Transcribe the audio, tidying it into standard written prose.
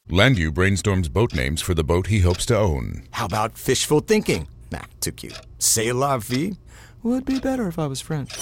Landu brainstorms boat names for the boat he hopes to own. How about fishful thinking? Nah, too cute. C'est la vie would be better if I was French.